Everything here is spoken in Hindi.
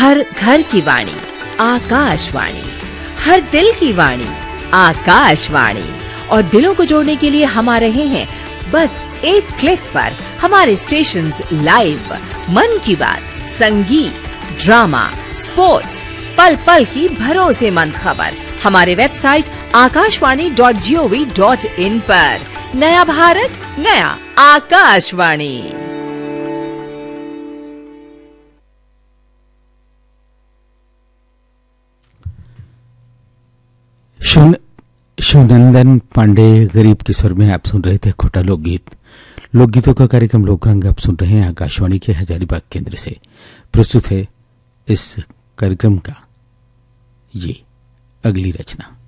हर घर की वाणी आकाशवाणी, हर दिल की वाणी आकाशवाणी। और दिलों को जोड़ने के लिए हम आ रहे हैं बस एक क्लिक पर। हमारे स्टेशंस लाइव, मन की बात, संगीत, ड्रामा, स्पोर्ट्स, पल पल की भरोसेमंद खबर हमारे वेबसाइट akashvani.gov.in पर। नया भारत, नया आकाशवाणी। शिवनंदन पांडे गरीब के स्वर में आप सुन रहे थे खोटा लोकगीतों का कार्यक्रम लोकरंग आप सुन रहे हैं आकाशवाणी के हजारीबाग केंद्र से। प्रस्तुत है इस कार्यक्रम का ये अगली रचना।